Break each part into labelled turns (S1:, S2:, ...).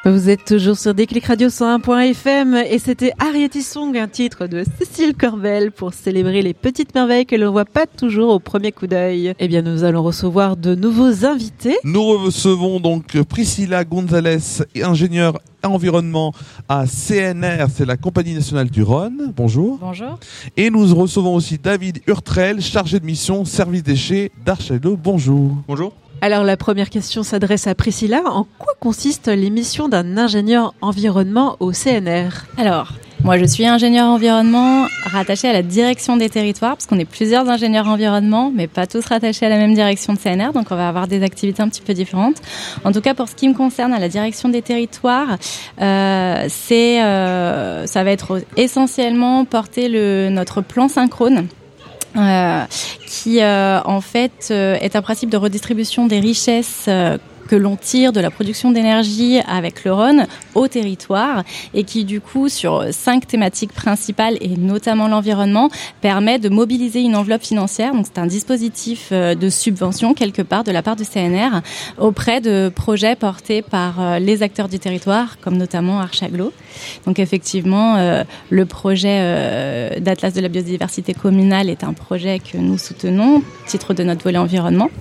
S1: Vous êtes toujours sur Déclic Radio 101.fm et c'était Arrietty Song, un titre de Cécile Corbel pour célébrer les petites merveilles que l'on voit pas toujours au premier coup d'œil. Eh bien, nous allons recevoir de nouveaux invités.
S2: Nous recevons donc Priscilla Gonzalez, ingénieure environnement à CNR, c'est la Compagnie nationale du Rhône. Bonjour.
S3: Bonjour.
S2: Et nous recevons aussi David Hurtrel, chargé de mission service déchets d'Archelot. Bonjour.
S4: Bonjour.
S1: Alors la première question s'adresse à Priscilla. En quoi consiste les missions d'un ingénieur environnement au CNR ?
S3: Alors, moi je suis ingénieure environnement rattachée à la direction des territoires, parce qu'on est plusieurs ingénieurs environnement, mais pas tous rattachés à la même direction de CNR, donc on va avoir des activités un petit peu différentes. En tout cas, pour ce qui me concerne, à la direction des territoires, ça va être essentiellement porter notre plan synchrone. Qui en fait est un principe de redistribution des richesses que l'on tire de la production d'énergie avec le Rhône au territoire et qui du coup sur 5 thématiques principales et notamment l'environnement permet de mobiliser une enveloppe financière. Donc c'est un dispositif de subvention quelque part de la part du CNR auprès de projets portés par les acteurs du territoire comme notamment Archaglo. Donc effectivement le projet d'Atlas de la biodiversité communale est un projet que nous soutenons au titre de notre volet environnement.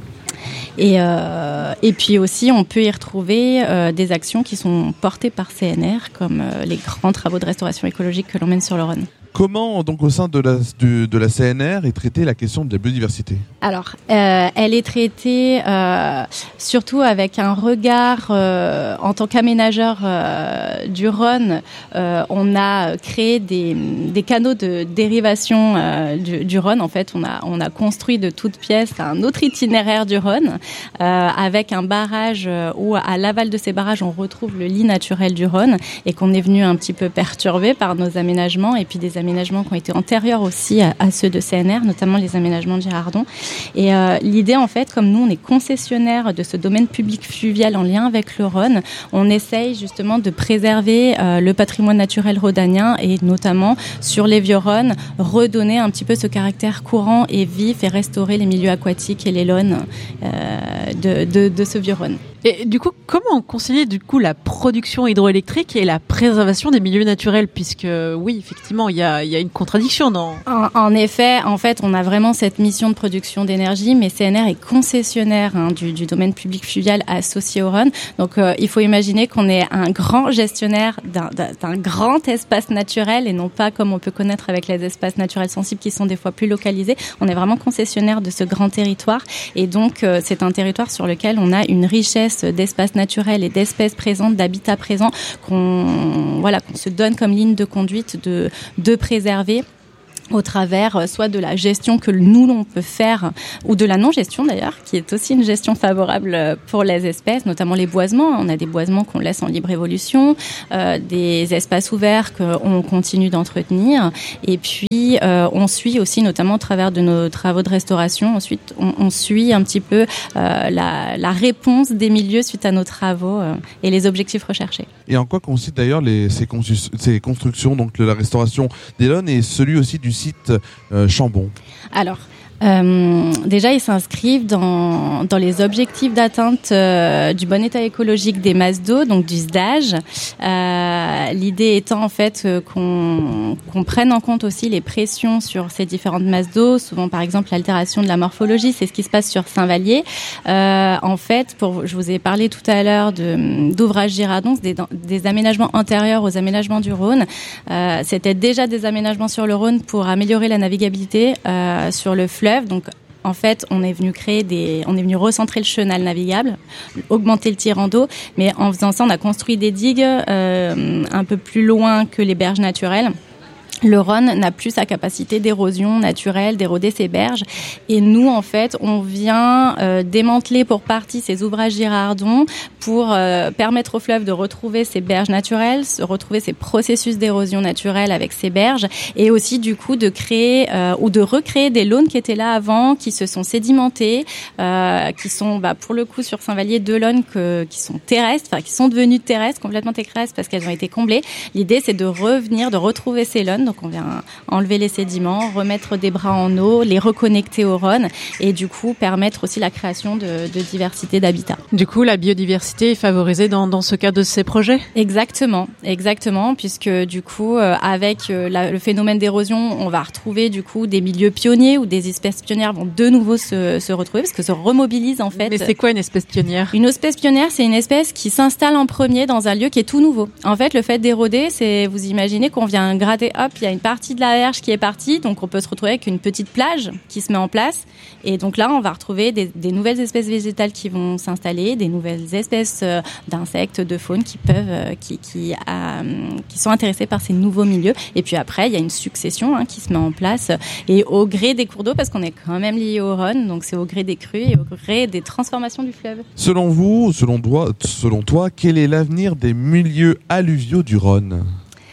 S3: Et puis aussi, on peut y retrouver des actions qui sont portées par CNR, comme les grands travaux de restauration écologique que l'on mène sur le Rhône.
S2: Comment, donc, au sein de la CNR est traitée la question de la biodiversité ?
S3: Alors, elle est traitée surtout avec un regard en tant qu'aménageur du Rhône. On a créé des canaux de dérivation du Rhône. En fait, on a construit de toutes pièces un autre itinéraire du Rhône avec un barrage où, à l'aval de ces barrages, on retrouve le lit naturel du Rhône et qu'on est venu un petit peu perturber par nos aménagements et puis des aménagements qui ont été antérieurs aussi à ceux de CNR, notamment les aménagements de Girardon. Et l'idée, en fait, comme nous, on est concessionnaire de ce domaine public fluvial en lien avec le Rhône, on essaye justement de préserver le patrimoine naturel rhodanien et notamment sur les vieux Rhônes, redonner un petit peu ce caractère courant et vif et restaurer les milieux aquatiques et les lônes de ce vieux Rhône.
S1: Et du coup, comment concilier la production hydroélectrique et la préservation des milieux naturels, puisque oui, effectivement, il y a une contradiction dans.
S3: En effet, en fait, on a vraiment cette mission de production d'énergie, mais CNR est concessionnaire du domaine public fluvial associé au Rhône. Donc, il faut imaginer qu'on est un grand gestionnaire d'un grand espace naturel et non pas comme on peut connaître avec les espaces naturels sensibles qui sont des fois plus localisés. On est vraiment concessionnaire de ce grand territoire et donc c'est un territoire sur lequel on a une richesse d'espaces naturels et d'espèces présentes, d'habitats présents qu'on se donne comme ligne de conduite de préserver au travers soit de la gestion que nous l'on peut faire ou de la non-gestion d'ailleurs, qui est aussi une gestion favorable pour les espèces, notamment les boisements. On a des boisements qu'on laisse en libre évolution, des espaces ouverts qu'on continue d'entretenir et puis on suit aussi notamment au travers de nos travaux de restauration. Ensuite, on suit un petit peu la réponse des milieux suite à nos travaux et les objectifs recherchés.
S2: Et en quoi consistent d'ailleurs ces constructions, donc de la restauration des lônes et celui aussi du site Chambon ?
S3: Alors, déjà, ils s'inscrivent dans les objectifs d'atteinte du bon état écologique des masses d'eau, donc du SDAGE. L'idée étant en fait qu'on prenne en compte aussi les pressions sur ces différentes masses d'eau, souvent par exemple l'altération de la morphologie, c'est ce qui se passe sur Saint-Vallier. En fait, je vous ai parlé tout à l'heure d'ouvrages Girardon, des aménagements antérieurs aux aménagements du Rhône. C'était déjà des aménagements sur le Rhône pour améliorer la navigabilité sur le fleuve. Donc, en fait, on est venu recentrer le chenal navigable, augmenter le tirant d'eau, mais en faisant ça, on a construit des digues un peu plus loin que les berges naturelles. Le Rhône n'a plus sa capacité d'érosion naturelle, d'éroder ses berges. Et nous, en fait, on vient démanteler pour partie ces ouvrages Girardon pour permettre au fleuve de retrouver ses berges naturelles, retrouver ses processus d'érosion naturelle avec ses berges, et aussi du coup de créer ou de recréer des lônes qui étaient là avant, qui se sont sédimentés, qui sont pour le coup sur Saint-Vallier 2 lônes qui sont terrestres, enfin qui sont devenus terrestres, complètement terrestres parce qu'elles ont été comblées. L'idée, c'est de revenir, de retrouver ces lônes. Donc on vient enlever les sédiments, remettre des bras en eau, les reconnecter au Rhône et du coup permettre aussi la création de diversité d'habitats.
S1: Du coup, la biodiversité est favorisée dans ce cadre de ces projets ?
S3: Exactement, puisque du coup, avec le phénomène d'érosion, on va retrouver du coup des milieux pionniers où des espèces pionnières vont de nouveau se retrouver parce que se remobilisent en fait.
S1: Mais c'est quoi une espèce pionnière ?
S3: Une espèce pionnière, c'est une espèce qui s'installe en premier dans un lieu qui est tout nouveau. En fait, le fait d'éroder, c'est, vous imaginez qu'on vient gratter, hop, il y a une partie de la berge qui est partie, donc on peut se retrouver avec une petite plage qui se met en place. Et donc là, on va retrouver des nouvelles espèces végétales qui vont s'installer, des nouvelles espèces d'insectes, de faune qui peuvent, qui sont intéressés par ces nouveaux milieux. Et puis après, il y a une succession qui se met en place et au gré des cours d'eau, parce qu'on est quand même lié au Rhône, donc c'est au gré des crues et au gré des transformations du fleuve.
S2: Selon vous, selon toi, quel est l'avenir des milieux alluviaux du Rhône ?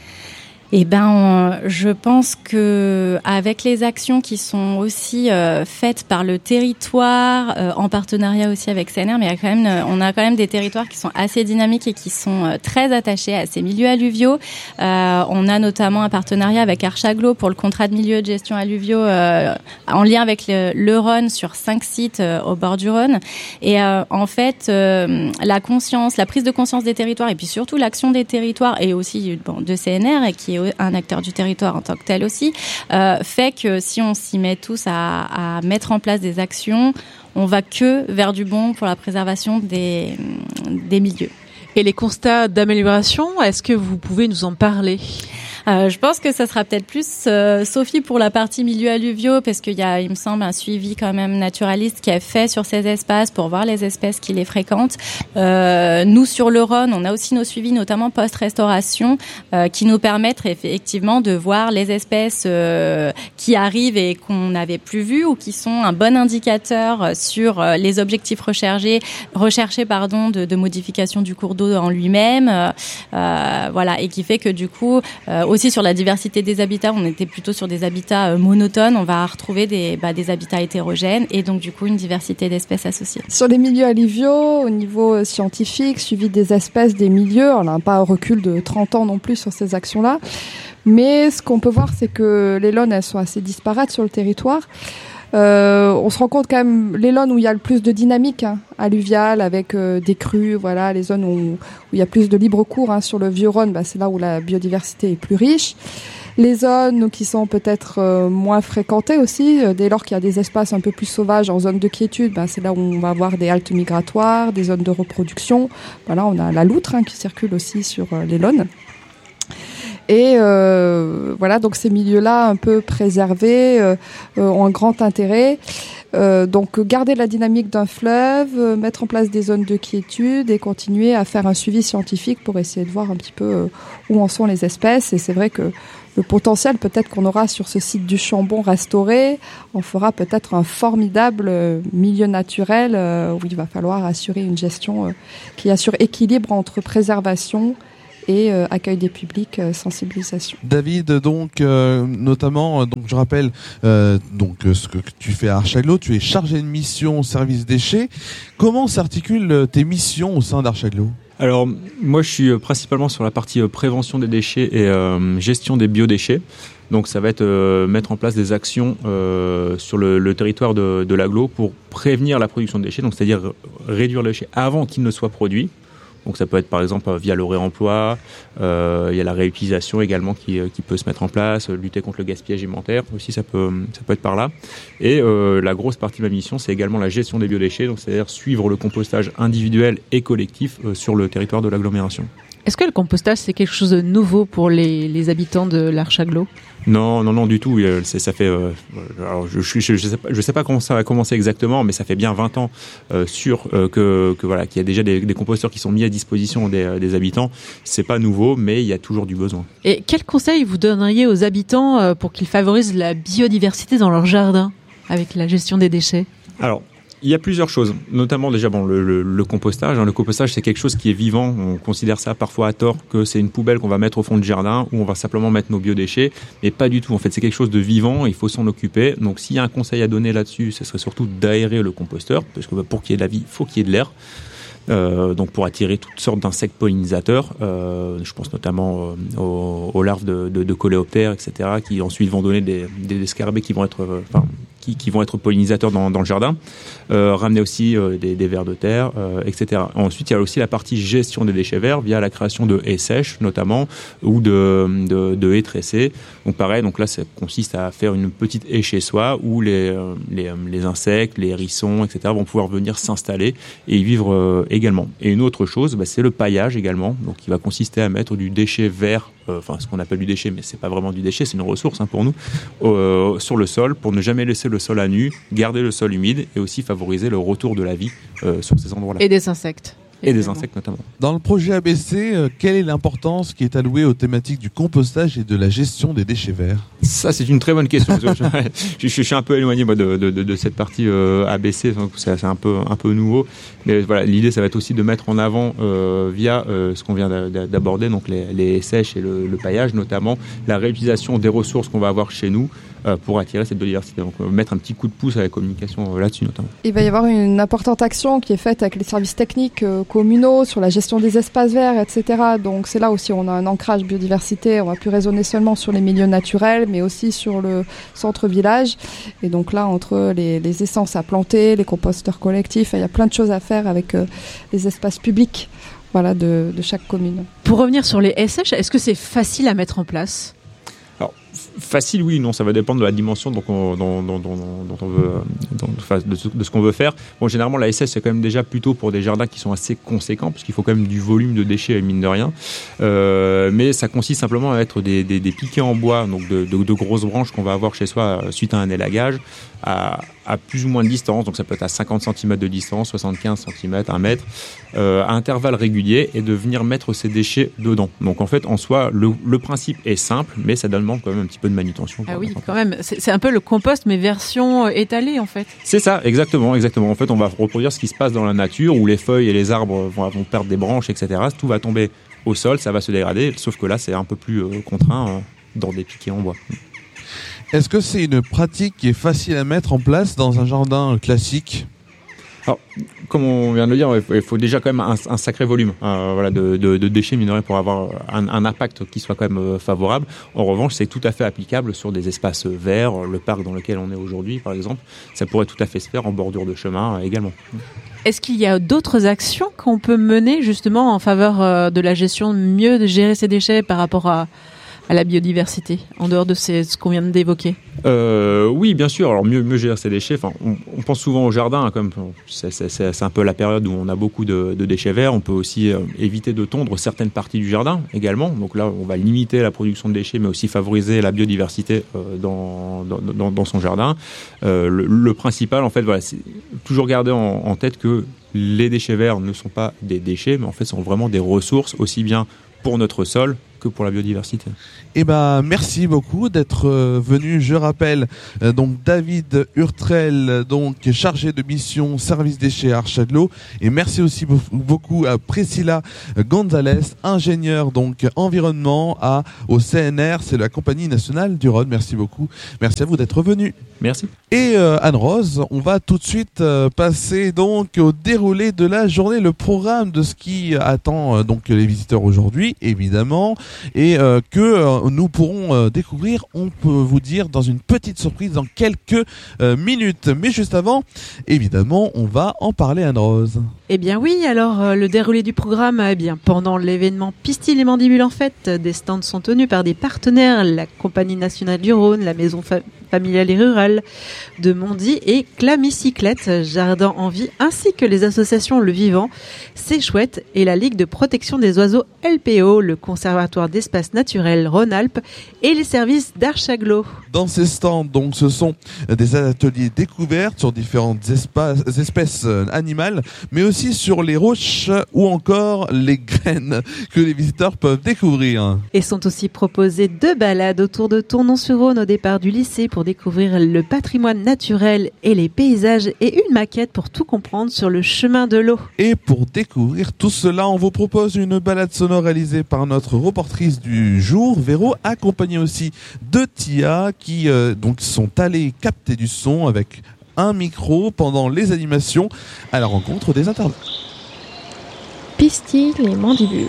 S3: Eh ben, je pense que avec les actions qui sont aussi faites par le territoire, en partenariat aussi avec CNR, mais on a quand même des territoires qui sont assez dynamiques et qui sont très attachés à ces milieux alluviaux. On a notamment un partenariat avec Archaglo pour le contrat de milieu de gestion alluviaux en lien avec le Rhône sur 5 sites au bord du Rhône. Et en fait, la prise de conscience des territoires et puis surtout l'action des territoires et aussi de CNR et qui est un acteur du territoire en tant que tel aussi, fait que si on s'y met tous à mettre en place des actions, on va que vers du bon pour la préservation des milieux.
S1: Et les constats d'amélioration, est-ce que vous pouvez nous en parler ?
S3: Je pense que ça sera peut-être plus Sophie pour la partie milieux alluviaux, parce qu'il y a, il me semble, un suivi quand même naturaliste qui est fait sur ces espaces pour voir les espèces qui les fréquentent. Nous, sur le Rhône, on a aussi nos suivis, notamment post-restauration, qui nous permettent effectivement de voir les espèces qui arrivent et qu'on n'avait plus vues ou qui sont un bon indicateur sur les objectifs recherchés de modification du cours d'eau en lui-même, voilà, et qui fait que du coup aussi sur la diversité des habitats, on était plutôt sur des habitats monotones, on va retrouver des habitats hétérogènes et donc du coup une diversité d'espèces associées.
S4: Sur les milieux alluviaux, au niveau scientifique, suivi des espèces, des milieux, on n'a pas un recul de 30 ans non plus sur ces actions-là, mais ce qu'on peut voir, c'est que les lônes, elles sont assez disparates sur le territoire. On se rend compte quand même les zones où il y a le plus de dynamique alluviale avec des crues, voilà, les zones où il y a plus de libre cours sur le vieux Rhône, c'est là où la biodiversité est plus riche. Les zones qui sont peut-être moins fréquentées aussi, dès lors qu'il y a des espaces un peu plus sauvages en zone de quiétude, c'est là où on va avoir des haltes migratoires, des zones de reproduction. Voilà, on a la loutre qui circule aussi sur les lônes. Et voilà, donc ces milieux-là un peu préservés ont un grand intérêt. Donc garder la dynamique d'un fleuve, mettre en place des zones de quiétude et continuer à faire un suivi scientifique pour essayer de voir un petit peu où en sont les espèces. Et c'est vrai que le potentiel peut-être qu'on aura sur ce site du Chambon restauré en fera peut-être un formidable milieu naturel où il va falloir assurer une gestion qui assure équilibre entre préservation et accueil des publics, sensibilisation.
S2: David, donc notamment, donc je rappelle ce que tu fais à Archaglo, tu es chargé de mission service déchets. Comment s'articulent tes missions au sein d'Archaglo ?
S5: Alors moi je suis principalement sur la partie prévention des déchets et gestion des biodéchets. Donc ça va être mettre en place des actions sur le territoire de l'agglo pour prévenir la production de déchets, donc c'est-à-dire réduire le déchet avant qu'il ne soit produit. Donc ça peut être par exemple via le réemploi, il y a la réutilisation également qui peut se mettre en place, lutter contre le gaspillage alimentaire aussi ça peut être par là. Et la grosse partie de ma mission c'est également la gestion des biodéchets, donc c'est-à-dire suivre le compostage individuel et collectif sur le territoire de l'agglomération.
S1: Est-ce que le compostage c'est quelque chose de nouveau pour les habitants de l'Archaglo ?
S5: Non du tout. Ça fait. Alors je sais pas comment ça va commencer exactement, mais ça fait bien 20 ans que voilà qu'il y a déjà des composteurs qui sont mis à disposition des habitants. C'est pas nouveau, mais il y a toujours du besoin. Et
S1: quel conseil vous donneriez aux habitants pour qu'ils favorisent la biodiversité dans leur jardin avec la gestion des déchets ? Alors, il y a plusieurs choses, notamment déjà le compostage. Le compostage, c'est quelque chose qui est vivant. On considère ça parfois à tort que c'est une poubelle qu'on va mettre au fond du jardin où on va simplement mettre nos biodéchets, mais pas du tout. En fait, c'est quelque chose de vivant. Il faut s'en occuper. Donc, s'il y a un conseil à donner là-dessus, ce serait surtout d'aérer le composteur, parce que pour qu'il y ait de la vie, il faut qu'il y ait de l'air.
S5: donc pour attirer toutes sortes d'insectes pollinisateurs. Je pense notamment aux larves de coléoptères, etc., qui ensuite vont donner des scarabées qui vont être qui vont être pollinisateurs dans le jardin, ramener aussi des vers de terre, etc. Ensuite, il y a aussi la partie gestion des déchets verts via la création de haies sèches notamment, ou de haies tressées. Donc pareil, donc là ça consiste à faire une petite haie chez soi où les insectes, les hérissons, etc. vont pouvoir venir s'installer et y vivre également. Et une autre chose, c'est le paillage également, donc qui va consister à mettre du déchet vert, ce qu'on appelle du déchet, mais c'est pas vraiment du déchet, c'est une ressource pour nous, sur le sol pour ne jamais laisser le sol à nu, garder le sol humide et aussi favoriser le retour de la vie sur ces endroits-là.
S1: Et des insectes.
S5: Et des insectes notamment. Dans
S2: le projet ABC, quelle est l'importance qui est allouée aux thématiques du compostage et de la gestion des déchets verts ?
S5: Ça, c'est une très bonne question. Je suis un peu éloigné moi, de cette partie ABC, c'est un peu nouveau. Mais voilà, l'idée, ça va être aussi de mettre en avant via ce qu'on vient d'aborder, donc les haies sèches et le paillage, notamment la réutilisation des ressources qu'on va avoir chez nous pour attirer cette biodiversité. Donc mettre un petit coup de pouce à la communication là-dessus notamment.
S4: Il va y avoir une importante action qui est faite avec les services techniques communaux sur la gestion des espaces verts, etc. Donc c'est là aussi on a un ancrage biodiversité. On va plus raisonner seulement sur les milieux naturels, mais aussi sur le centre-village. Et donc là, entre les essences à planter, les composteurs collectifs, il y a plein de choses à faire avec les espaces publics, voilà, de chaque commune.
S1: Pour revenir sur les haies sèches, est-ce que c'est facile à mettre en place ?
S5: Alors, facile, oui, non, ça va dépendre de la dimension dont on veut, de ce qu'on veut faire. Bon, généralement, la haie sèche, c'est quand même déjà plutôt pour des jardins qui sont assez conséquents, parce qu'il faut quand même du volume de déchets, mine de rien. Mais ça consiste simplement à mettre des piquets en bois, donc de grosses branches qu'on va avoir chez soi suite à un élagage, à plus ou moins de distance, donc ça peut être à 50 cm de distance, 75 cm, 1 mètre, à intervalles réguliers, et de venir mettre ces déchets dedans. Donc en fait, en soi, le principe est simple, mais ça demande quand même un petit peu de manutention.
S1: Ah oui, quand même. C'est un peu le compost, mais version étalée, en fait.
S5: C'est ça, exactement. En fait, on va reproduire ce qui se passe dans la nature, où les feuilles et les arbres vont perdre des branches, etc. Tout va tomber au sol, ça va se dégrader, sauf que là, c'est un peu plus contraint dans des piquets en bois.
S2: Est-ce que c'est une pratique qui est facile à mettre en place dans un jardin classique ?
S5: Alors, comme on vient de le dire, il faut déjà quand même un sacré volume de déchets minéraux pour avoir un impact qui soit quand même favorable. En revanche, c'est tout à fait applicable sur des espaces verts, le parc dans lequel on est aujourd'hui, par exemple. Ça pourrait tout à fait se faire en bordure de chemin également.
S1: Est-ce qu'il y a d'autres actions qu'on peut mener justement en faveur de la gestion, mieux de gérer ces déchets par rapport à la biodiversité, en dehors de ce qu'on vient d'évoquer ?
S5: Oui, bien sûr. Alors mieux gérer ces déchets. Enfin, on pense souvent au jardin, comme c'est un peu la période où on a beaucoup de déchets verts. On peut aussi éviter de tondre certaines parties du jardin également. Donc là, on va limiter la production de déchets, mais aussi favoriser la biodiversité dans son jardin. Le principal, en fait, voilà, c'est toujours garder en tête que les déchets verts ne sont pas des déchets, mais en fait, sont vraiment des ressources, aussi bien pour notre sol que pour la biodiversité.
S2: Eh ben, merci beaucoup d'être venu. Je rappelle donc David Hurtrel, donc chargé de mission service déchets à Archaglo, et merci aussi beaucoup à Priscilla Gonzalez, ingénieure donc environnement au CNR, c'est la Compagnie nationale du Rhône. Merci beaucoup. Merci à vous d'être venu.
S5: Merci.
S2: Et Anne-Rose, on va tout de suite passer donc au déroulé de la journée, le programme de ce qui attend donc les visiteurs aujourd'hui, évidemment, et que nous pourrons découvrir, on peut vous dire, dans une petite surprise dans quelques minutes. Mais juste avant, évidemment, on va en parler, Anne-Rose.
S1: Eh bien oui, alors le déroulé du programme, pendant l'événement Pistil et Mandibules en fête, des stands sont tenus par des partenaires, la Compagnie nationale du Rhône, la Maison familiale et rurale de Mondy et Clamicyclette, Jardin en vie, ainsi que les associations Le Vivant, C'est Chouette et la Ligue de protection des oiseaux LPO, le Conservatoire d'espaces naturels Rhône-Alpes et les services d'Archaglo.
S2: Dans ces stands, donc, ce sont des ateliers découvertes sur différentes espèces animales, mais aussi sur les roches ou encore les graines que les visiteurs peuvent découvrir.
S1: Et sont aussi proposées 2 balades autour de Tournon-sur-Rhône au départ du lycée pour découvrir le patrimoine naturel et les paysages, et une maquette pour tout comprendre sur le chemin de l'eau.
S2: Et pour découvrir tout cela, on vous propose une balade sonore réalisée par notre reportrice du jour, Véro, accompagnée aussi de Tia, qui donc sont allés capter du son avec un micro pendant les animations à la rencontre des internautes.
S6: pistille les mandibules.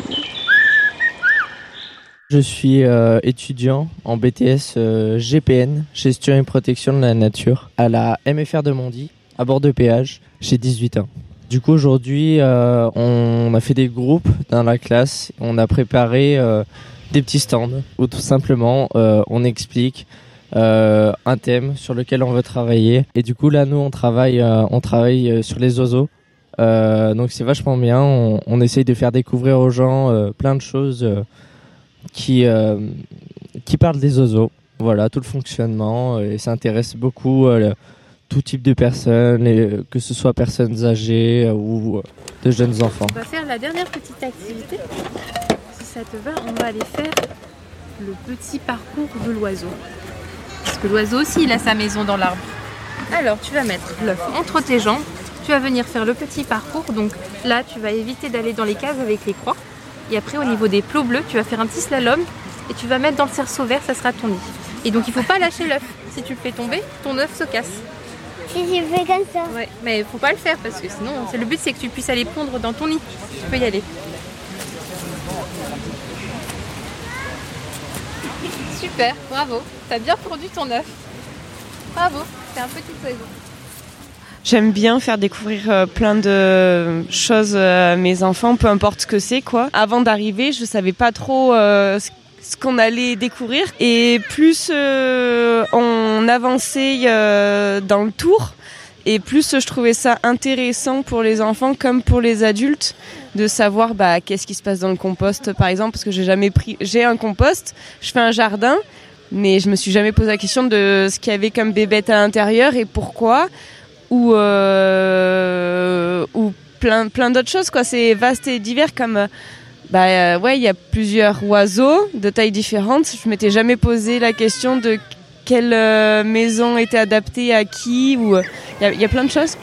S7: Je suis étudiant en BTS GPN, Gestion et Protection de la Nature, à la MFR de Mondy, à bord de péage. J'ai 18 ans. Du coup, aujourd'hui, on a fait des groupes dans la classe. On a préparé des petits stands où tout simplement on explique un thème sur lequel on veut travailler. Et du coup, là, nous, on travaille sur les oiseaux. Donc, c'est vachement bien. On essaye de faire découvrir aux gens plein de choses qui parlent des oiseaux. Voilà, tout le fonctionnement. Et ça intéresse beaucoup tout type de personnes, que ce soit personnes âgées ou de jeunes enfants.
S6: On va faire la dernière petite activité. Si ça te va, on va aller faire le petit parcours de l'oiseau. Parce que l'oiseau aussi, il a sa maison dans l'arbre. Alors, tu vas mettre l'œuf entre tes jambes. Tu vas venir faire le petit parcours. Donc là, tu vas éviter d'aller dans les cases avec les croix. Et après, au niveau des plots bleus, tu vas faire un petit slalom. Et tu vas mettre dans le cerceau vert, ça sera ton nid. Et donc, il ne faut pas lâcher l'œuf. Si tu le fais tomber, ton œuf se casse.
S8: Si je fais comme ça.
S6: Ouais, mais il faut pas le faire parce que sinon, le but c'est que tu puisses aller pondre dans ton nid. Tu peux y aller. Super, bravo. T'as bien pondu ton œuf. Bravo, c'est un petit oiseau.
S9: J'aime bien faire découvrir plein de choses à mes enfants, peu importe ce que c'est, quoi. Avant d'arriver, je savais pas trop ce qu'on allait découvrir, et plus on avançait dans le tour, et plus je trouvais ça intéressant pour les enfants comme pour les adultes de savoir qu'est-ce qui se passe dans le compost, par exemple, parce que j'ai un compost, je fais un jardin, mais je me suis jamais posé la question de ce qu'il y avait comme bébêtes à l'intérieur et pourquoi, ou plein d'autres choses, quoi. C'est vaste et divers comme il y a plusieurs oiseaux de tailles différentes. Je m'étais jamais posé la question de quelle maison était adaptée à qui, ou il y a plein de choses.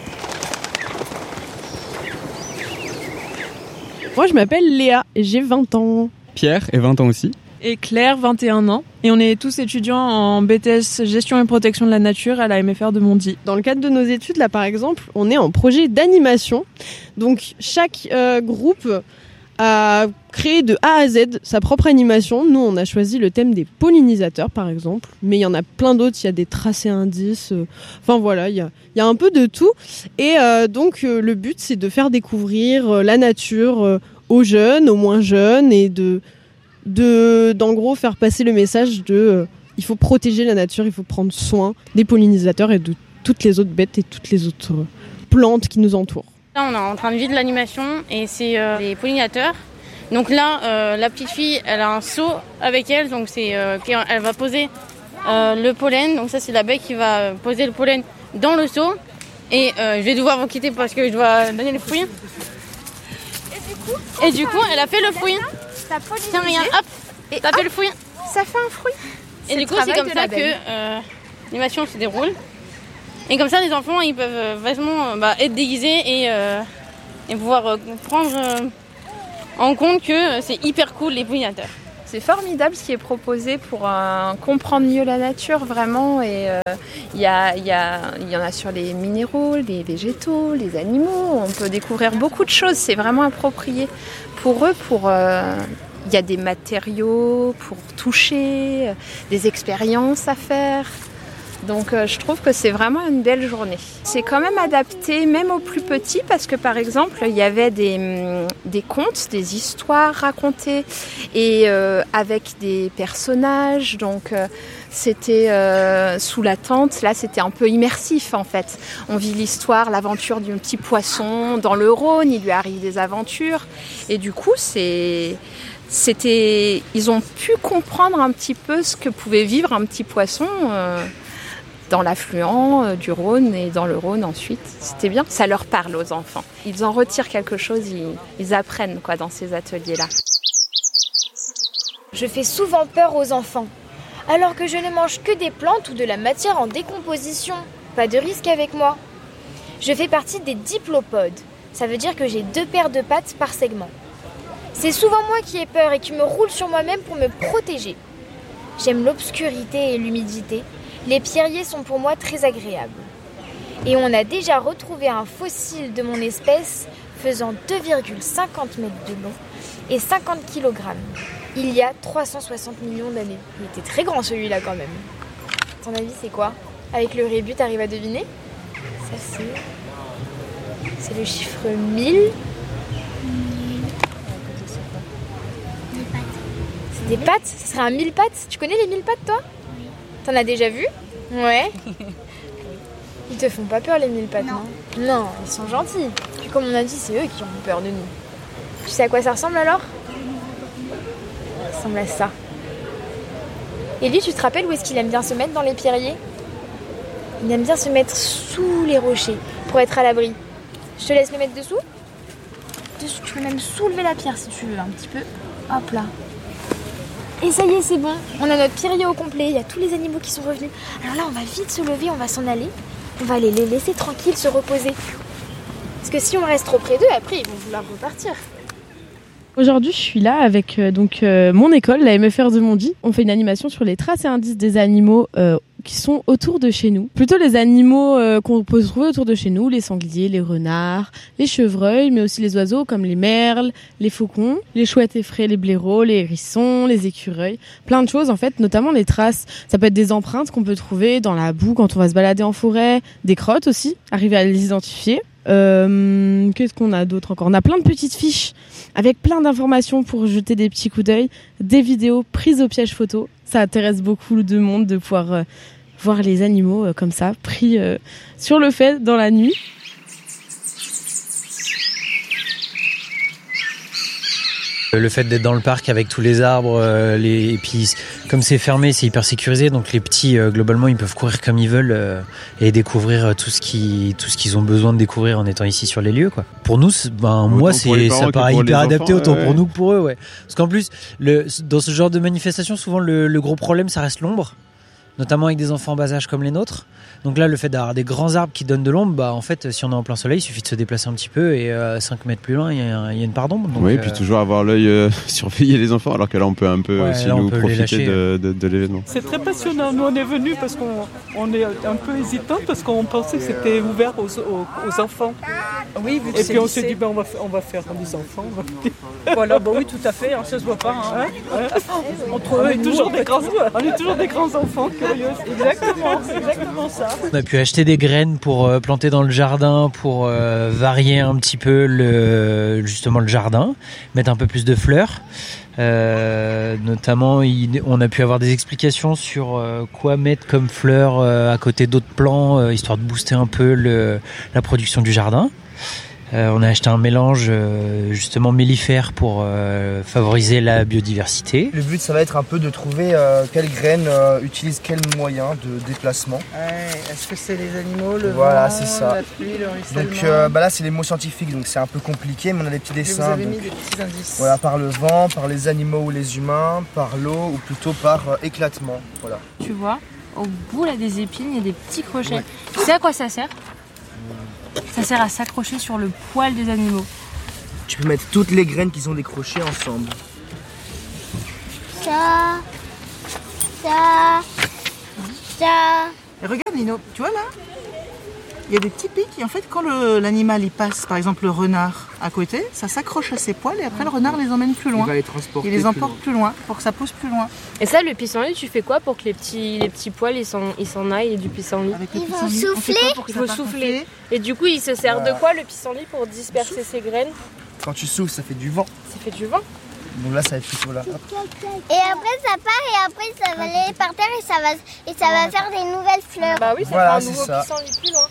S10: Moi, je m'appelle Léa et j'ai 20 ans.
S11: Pierre et 20 ans aussi.
S10: Et Claire, 21 ans. Et on est tous étudiants en BTS Gestion et Protection de la Nature à la MFR de Mondy. Dans le cadre de nos études, là par exemple, on est en projet d'animation. Donc chaque groupe a créé de A à Z sa propre animation. Nous, on a choisi le thème des pollinisateurs, par exemple. Mais il y en a plein d'autres. Il y a des tracés indices. Enfin voilà, il y a un peu de tout. Et donc le but, c'est de faire découvrir la nature aux jeunes, aux moins jeunes, et d'en gros faire passer le message il faut protéger la nature, il faut prendre soin des pollinisateurs et de toutes les autres bêtes et toutes les autres plantes qui nous entourent.
S12: Là, on est en train de vivre l'animation et c'est les pollinisateurs. Donc là, la petite fille, elle a un seau avec elle, donc elle va poser le pollen. Donc ça, c'est l'abeille qui va poser le pollen dans le seau. Et je vais devoir vous quitter parce que je dois donner le fruit. Et du coup, elle a fait le fruit. Tiens, regarde, hop, et t'as fait le fruit.
S6: Ça fait un fruit.
S12: Et du coup, c'est comme ça que l'animation se déroule. Et comme ça, les enfants, ils peuvent vachement être déguisés et pouvoir prendre en compte que c'est hyper cool les pollinisateurs.
S6: C'est formidable ce qui est proposé pour comprendre mieux la nature, vraiment. Et il y en a sur les minéraux, les végétaux, les animaux. On peut découvrir beaucoup de choses. C'est vraiment approprié pour eux. Il y a des matériaux pour toucher, des expériences à faire. Donc je trouve que c'est vraiment une belle journée. C'est quand même adapté même aux plus petits parce que par exemple il y avait des contes, des histoires racontées et avec des personnages. Donc c'était sous la tente, là c'était un peu immersif en fait. On vit l'histoire, l'aventure d'un petit poisson dans le Rhône, il lui arrive des aventures et du coup ils ont pu comprendre un petit peu ce que pouvait vivre un petit poisson dans l'affluent du Rhône et dans le Rhône ensuite. C'était bien, ça leur parle aux enfants. Ils en retirent quelque chose, ils apprennent dans ces ateliers-là.
S8: Je fais souvent peur aux enfants, alors que je ne mange que des plantes ou de la matière en décomposition. Pas de risque avec moi. Je fais partie des diplopodes. Ça veut dire que j'ai 2 paires de pattes par segment. C'est souvent moi qui ai peur et qui me roule sur moi-même pour me protéger. J'aime l'obscurité et l'humidité. Les pierriers sont pour moi très agréables. Et on a déjà retrouvé un fossile de mon espèce faisant 2,50 mètres de long et 50 kg. Il y a 360 millions d'années. Il était très grand celui-là quand même. À ton avis, c'est quoi? Avec le rébut, t'arrives à deviner? Ça, c'est le chiffre 1000. C'est des pattes? Ce serait un 1000 pattes? Tu connais les 1000 pattes, toi? Oui. T'en as déjà vu? Ouais. Ils te font pas peur, les 1000 pattes, non? Non, ils sont gentils. Puis comme on a dit, c'est eux qui ont peur de nous. Tu sais à quoi ça ressemble alors? Ça ressemble à ça. Et lui, tu te rappelles où est-ce qu'il aime bien se mettre dans les pierriers? Il aime bien se mettre sous les rochers pour être à l'abri. Je te laisse le mettre dessous? Dessous, tu peux même soulever la pierre si tu veux, un petit peu. Hop là. Et ça y est, c'est bon. On a notre pierrier au complet. Il y a tous les animaux qui sont revenus. Alors là, on va vite se lever, on va s'en aller. On va les laisser tranquilles se reposer. Parce que si on reste trop près d'eux, après, ils vont vouloir repartir.
S10: Aujourd'hui, je suis là avec mon école, la MFR de Mondy. On fait une animation sur les traces et indices des animaux qui sont autour de chez nous. Plutôt les animaux qu'on peut trouver autour de chez nous, les sangliers, les renards, les chevreuils, mais aussi les oiseaux comme les merles, les faucons, les chouettes effraies, les blaireaux, les hérissons, les écureuils. Plein de choses en fait, notamment les traces. Ça peut être des empreintes qu'on peut trouver dans la boue quand on va se balader en forêt, des crottes aussi, arriver à les identifier. Qu'est-ce qu'on a d'autre encore? On a plein de petites fiches avec plein d'informations pour jeter des petits coups d'œil, des vidéos prises au piège photo. Ça intéresse beaucoup de monde de pouvoir voir les animaux comme ça, pris sur le fait dans la nuit.
S11: Le fait d'être dans le parc avec tous les arbres, et puis comme c'est fermé, c'est hyper sécurisé, donc les petits globalement ils peuvent courir comme ils veulent et découvrir tout ce qu'ils ont besoin de découvrir en étant ici sur les lieux, quoi. Pour nous, ça paraît hyper adapté autant pour nous que pour eux, ouais. Parce qu'en plus, dans ce genre de manifestation, souvent le gros problème ça reste l'ombre, notamment avec des enfants en bas âge comme les nôtres. Donc là, le fait d'avoir des grands arbres qui donnent de l'ombre, bah en fait, si on est en plein soleil, il suffit de se déplacer un petit peu et 5 mètres plus loin, il y a une part d'ombre. Donc,
S13: oui, et puis toujours avoir l'œil surveiller les enfants, alors que là, on peut un peu aussi nous profiter de l'événement.
S14: C'est très passionnant. Nous, on est venus parce qu'on est un peu hésitant parce qu'on pensait que c'était ouvert aux enfants.
S15: Oui, vu que
S14: et puis on s'est dit, on va faire des enfants.
S15: Voilà, bah oui, tout à fait, ça se voit pas. Hein.
S14: Entre eux, on est toujours des grands enfants curieux. Exactement ça.
S11: On a pu acheter des graines pour planter dans le jardin, pour varier un petit peu justement le jardin, mettre un peu plus de fleurs. Notamment, on a pu avoir des explications sur quoi mettre comme fleurs à côté d'autres plants, histoire de booster un peu la production du jardin. On a acheté un mélange justement mellifère pour favoriser la biodiversité.
S16: Le but, ça va être un peu de trouver quelles graines utilisent quels moyens de déplacement.
S15: Est-ce que c'est les animaux, le
S16: voilà,
S15: vent,
S16: c'est ça.
S15: la pluie, le ruissellement?
S16: Donc là, c'est les mots scientifiques, donc c'est un peu compliqué, mais on a des petits dessins.
S15: Vous avez mis des petits indices.
S16: Voilà, par le vent, par les animaux ou les humains, par l'eau ou plutôt par éclatement. Voilà.
S17: Tu vois, au bout là des épines, il y a des petits crochets. Ouais. Tu sais à quoi ça sert? Ça sert à s'accrocher sur le poil des animaux.
S16: Tu peux mettre toutes les graines qui sont des crochets ensemble.
S17: Ça.
S15: Et regarde Lino, tu vois là, il y a des petits pics et en fait quand l'animal il passe, par exemple le renard à côté, ça s'accroche à ses poils et après le renard les emmène plus loin.
S16: Il va les transporter.
S15: Il les emporte plus loin pour que ça pousse plus loin.
S17: Et ça, le pissenlit, tu fais quoi pour que les petits poils ils s'en aillent du pissenlit?
S8: Ils vont souffler.
S17: Il faut souffler. Et du coup, il se sert de quoi le pissenlit pour disperser ses graines?
S16: Quand tu souffles, ça fait du vent.
S17: Ça fait du vent.
S16: Donc là, ça va être plutôt là. Hop.
S8: Et après, ça part et après, ça va aller par terre et ça va faire des nouvelles fleurs.
S17: Bah oui, ça fait un nouveau pissenlit plus loin.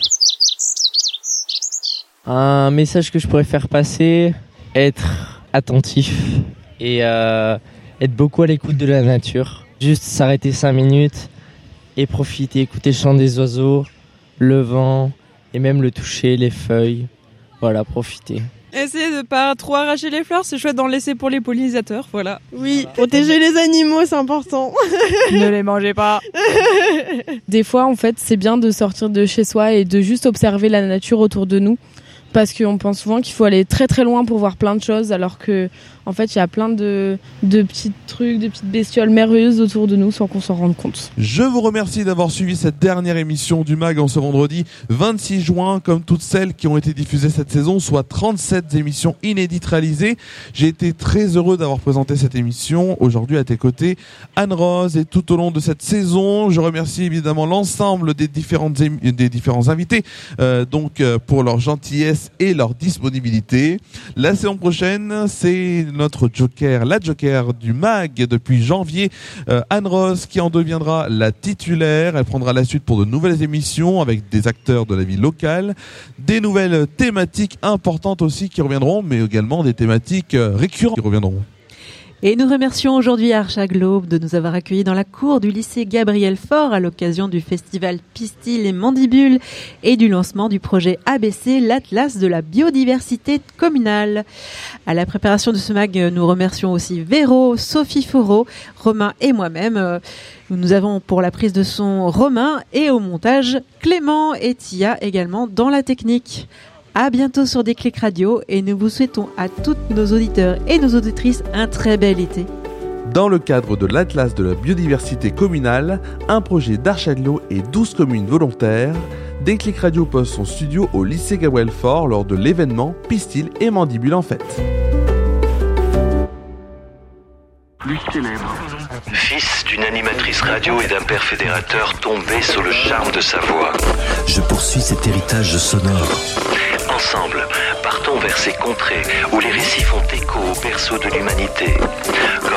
S7: Un message que je pourrais faire passer, être attentif et être beaucoup à l'écoute de la nature. Juste s'arrêter 5 minutes et profiter, écouter le chant des oiseaux, le vent et même le toucher, les feuilles. Voilà, profiter.
S10: Essayez de pas trop arracher les fleurs, c'est chouette d'en laisser pour les pollinisateurs, voilà. Oui, protéger les animaux, c'est important. Ne les mangez pas. Des fois, en fait, c'est bien de sortir de chez soi et de juste observer la nature autour de nous. parce qu'on pense souvent qu'il faut aller très très loin pour voir plein de choses, alors que en fait il y a plein de petits trucs, de petites bestioles merveilleuses autour de nous sans qu'on s'en rende compte.
S2: Je vous remercie d'avoir suivi cette dernière émission du MAG en ce vendredi 26 juin, comme toutes celles qui ont été diffusées cette saison, soit 37 émissions inédites réalisées. J'ai été très heureux d'avoir présenté cette émission aujourd'hui à tes côtés, Anne-Rose, et tout au long de cette saison, je remercie évidemment l'ensemble des différents invités pour leur gentillesse et leur disponibilité. La saison prochaine, c'est notre joker, la joker du MAG depuis janvier, Anne-Rose, qui en deviendra la titulaire. Elle prendra la suite pour de nouvelles émissions avec des acteurs de la vie locale, des nouvelles thématiques importantes aussi qui reviendront, mais également des thématiques récurrentes qui reviendront.
S1: Et nous remercions aujourd'hui Archa Globe de nous avoir accueillis dans la cour du lycée Gabriel Faure à l'occasion du festival Pistil et Mandibule et du lancement du projet ABC, l'Atlas de la biodiversité communale. À la préparation de ce MAG, nous remercions aussi Véro, Sophie Foreau, Romain et moi-même. Nous avons pour la prise de son Romain et au montage Clément et Tia également dans la technique. À bientôt sur Déclic Radio et nous vous souhaitons à tous nos auditeurs et nos auditrices un très bel été.
S2: Dans le cadre de l'Atlas de la biodiversité communale, un projet d'Archaglo et 12 communes volontaires, Déclic Radio pose son studio au lycée Gabriel Faure lors de l'événement Pistil et Mandibule en fête.
S18: Plus célèbre. Fils d'une animatrice radio et d'un père fédérateur tombé sous le charme de sa voix,
S19: je poursuis cet héritage sonore.
S18: Ensemble, partons vers ces contrées où les récits font écho au berceau de l'humanité.